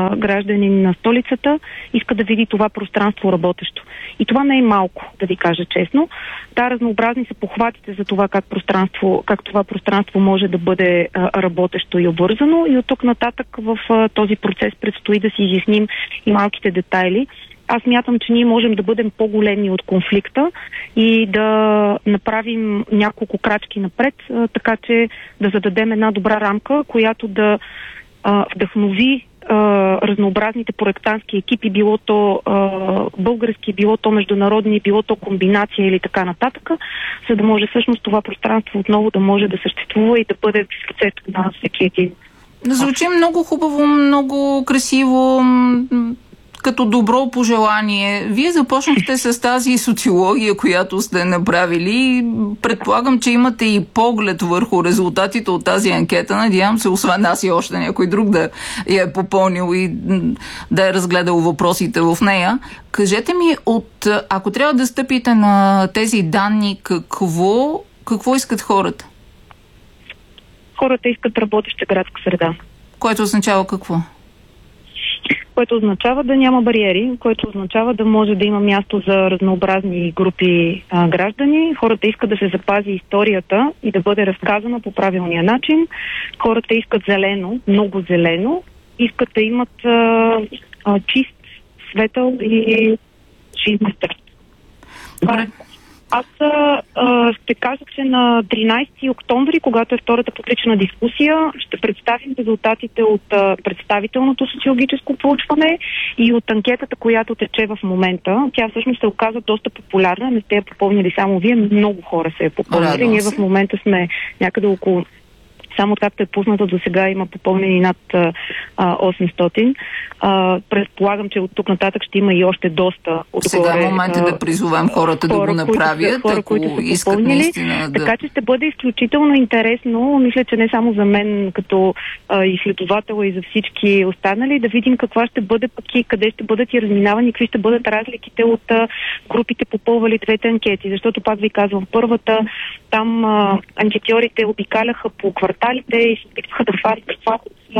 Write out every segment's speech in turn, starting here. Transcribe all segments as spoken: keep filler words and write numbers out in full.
а, гражданин на столицата иска да види това пространство работещо. И това не е малко, да ви кажа честно. Да, разнообразни са похватите за това как, пространство, как това пространство може да бъде а, работещо и обвързано. И от тук нататък в а, този процес предстои да си изясним и малките детайли. Аз мятам, че ние можем да бъдем по-големи от конфликта и да направим няколко крачки напред, а, така че да зададем една добра рамка, която да а, вдъхнови а, разнообразните проектантски екипи, било то а, български, било то международни, било то комбинация или така нататък, за да може всъщност това пространство отново да може да съществува и да бъде в лицето на всеки един. Звучи много хубаво, много красиво, като добро пожелание. Вие започнахте с тази социология, която сте направили. Предполагам, че имате и поглед върху резултатите от тази анкета. Надявам се, освен аз и още някой друг да я е попълнил и да е разгледал въпросите в нея. Кажете ми, от, ако трябва да стъпите на тези данни, какво, какво искат хората? Хората искат работеща градска среда. Което означава какво? Което означава да няма бариери, което означава да може да има място за разнообразни групи а, граждани. Хората искат да се запази историята и да бъде разказана по правилния начин. Хората искат зелено, много зелено. Искат да имат а, а, чист, светъл и жизнен старт. Добре. Аз а, ще кажа, че на тринайсети октомври, когато е втората публична дискусия, ще представим резултатите от а, представителното социологическо проучване и от анкетата, която тече в момента. Тя всъщност се оказа доста популярна. Не сте я попълнили само вие, много хора се е попълнили. Ние в момента сме някъде около... Само както е пуснато до сега, има попълнени над а, осемстотин. А, предполагам, че от тук нататък ще има и още доста отгоре. Сега е момента да призовем хората хора, да го направят, хора, ако които са искат попълнили. Наистина да... Така че ще бъде изключително интересно, мисля, че не само за мен като а, изследовател и за всички останали, да видим каква ще бъде пък и къде ще бъдат и разминавани, какви ще бъдат разликите от а, групите попълвали двете анкети. Защото пак ви казвам, първата, там а, анкетьорите обикаляха по кварталите и се опитваха да фарят това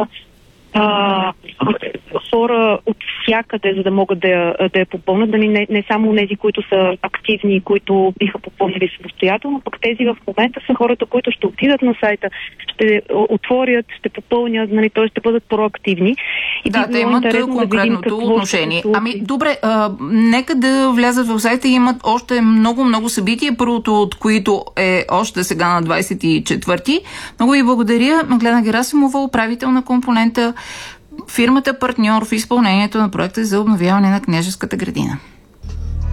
а, хора от всякъде, за да могат да я, да я попълнат, да не, не само тези, които са активни, които биха попълнили самостоятелно, пък тези в момента са хората, които ще отидат на сайта, ще отворят, ще попълнят, нали, т.е. ще бъдат проактивни. И да, те имат конкретното да отношение. Ами, добре, а, нека да влязат в сайта и имат още много-много събития, първото от които е още сега на двайсет и четвърти. Много ви благодаря. Меглена Герасимова, управител на Компонента, фирмата партньор в изпълнението на проекта за обновяване на Княжеската градина.